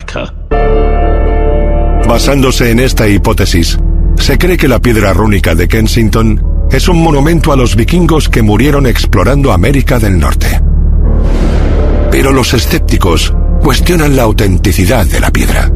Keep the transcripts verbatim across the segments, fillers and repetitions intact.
Basándose en esta hipótesis, se cree que la piedra rúnica de Kensington es un monumento a los vikingos que murieron explorando América del Norte. Pero los escépticos cuestionan la autenticidad de la piedra.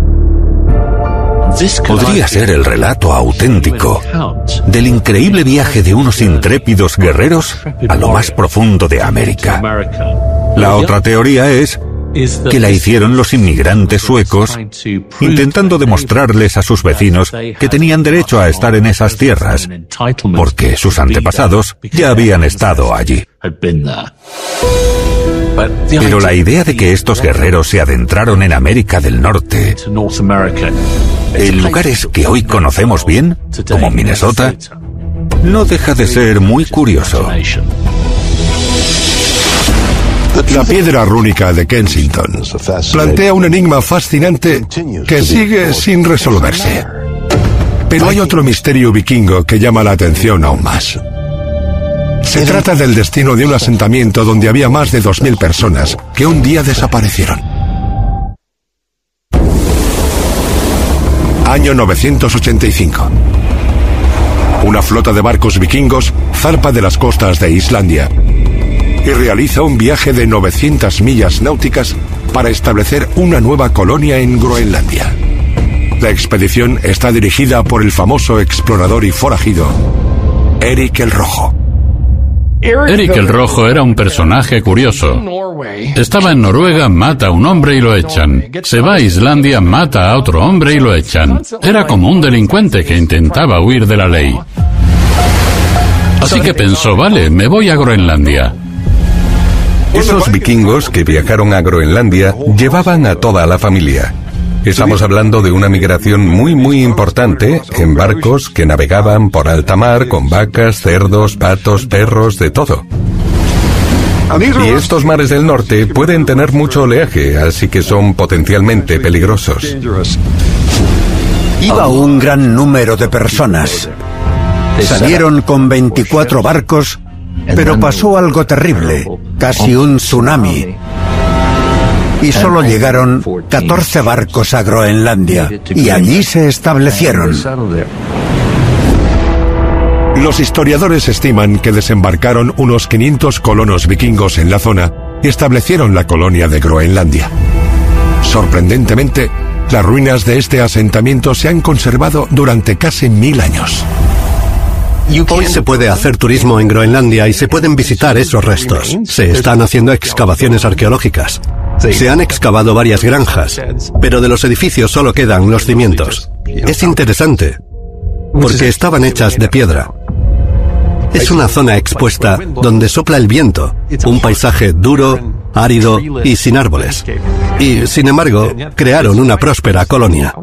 Podría ser el relato auténtico del increíble viaje de unos intrépidos guerreros a lo más profundo de América. La otra teoría es que la hicieron los inmigrantes suecos intentando demostrarles a sus vecinos que tenían derecho a estar en esas tierras, porque sus antepasados ya habían estado allí. Pero la idea de que estos guerreros se adentraron en América del Norte, en lugares que hoy conocemos bien, como Minnesota, no deja de ser muy curioso. La piedra rúnica de Kensington plantea un enigma fascinante que sigue sin resolverse. Pero hay otro misterio vikingo que llama la atención aún más. Se trata del destino de un asentamiento donde había más de dos mil personas que un día desaparecieron. Año novecientos ochenta y cinco. Una flota de barcos vikingos zarpa de las costas de Islandia y realiza un viaje de novecientas millas náuticas para establecer una nueva colonia en Groenlandia. La expedición está dirigida por el famoso explorador y forajido Erik el Rojo. Erik el Rojo era un personaje curioso. Estaba en Noruega, mata a un hombre y lo echan. Se va a Islandia, mata a otro hombre y lo echan. Era como un delincuente que intentaba huir de la ley. Así que pensó, vale, me voy a Groenlandia. Esos vikingos que viajaron a Groenlandia llevaban a toda la familia. Estamos hablando de una migración muy muy importante en barcos que navegaban por alta mar con vacas, cerdos, patos, perros, de todo. Y estos mares del norte pueden tener mucho oleaje, así que son potencialmente peligrosos. Iba un gran número de personas. Salieron con veinticuatro barcos, pero pasó algo terrible, casi un tsunami. Y solo llegaron catorce barcos a Groenlandia, y allí se establecieron. Los historiadores estiman que desembarcaron unos quinientos colonos vikingos en la zona y establecieron la colonia de Groenlandia. Sorprendentemente, las ruinas de este asentamiento se han conservado durante casi mil años. Hoy se puede hacer turismo en Groenlandia y se pueden visitar esos restos. Se están haciendo excavaciones arqueológicas. Se han excavado varias granjas, pero de los edificios solo quedan los cimientos. Es interesante, porque estaban hechas de piedra. Es una zona expuesta donde sopla el viento, un paisaje duro, árido y sin árboles. Y, sin embargo, crearon una próspera colonia.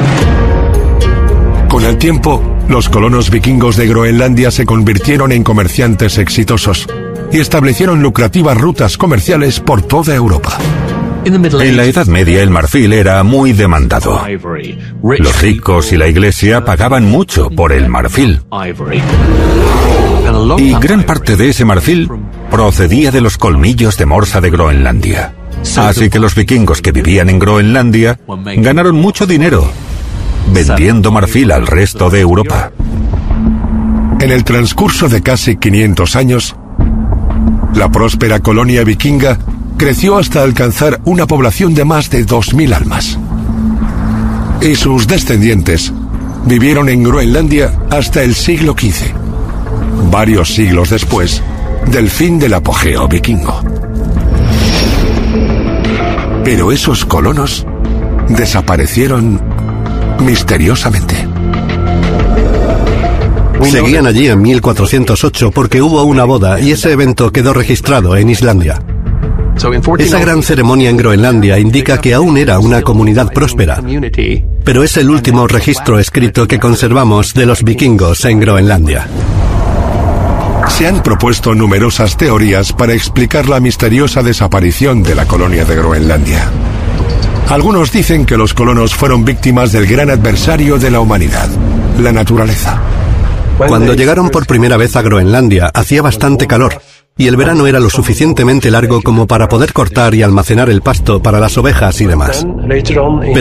Con el tiempo, los colonos vikingos de Groenlandia se convirtieron en comerciantes exitosos y establecieron lucrativas rutas comerciales por toda Europa. En la Edad Media el marfil era muy demandado. Los ricos y la iglesia pagaban mucho por el marfil. Y gran parte de ese marfil procedía de los colmillos de morsa de Groenlandia. Así que los vikingos que vivían en Groenlandia ganaron mucho dinero vendiendo marfil al resto de Europa. En el transcurso de casi quinientos años, la próspera colonia vikinga creció hasta alcanzar una población de más de dos mil almas. Y sus descendientes vivieron en Groenlandia hasta el siglo quince, varios siglos después del fin del apogeo vikingo. Pero esos colonos desaparecieron misteriosamente. Seguían allí en mil cuatrocientos ocho porque hubo una boda y ese evento quedó registrado en Islandia. Esa gran ceremonia en Groenlandia indica que aún era una comunidad próspera, pero es el último registro escrito que conservamos de los vikingos en Groenlandia. Se han propuesto numerosas teorías para explicar la misteriosa desaparición de la colonia de Groenlandia. Algunos dicen que los colonos fueron víctimas del gran adversario de la humanidad, la naturaleza. Cuando llegaron por primera vez a Groenlandia, hacía bastante calor, y el verano era lo suficientemente largo como para poder cortar y almacenar el pasto para las ovejas y demás. Pero